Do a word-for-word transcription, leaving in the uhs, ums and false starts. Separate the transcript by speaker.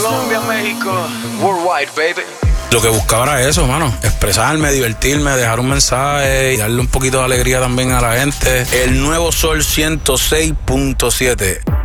Speaker 1: Colombia, México, worldwide, baby.
Speaker 2: Lo que buscaba era eso, mano. Expresarme, divertirme, dejar un mensaje y darle un poquito de alegría también a la gente. El nuevo Sol ciento seis punto siete.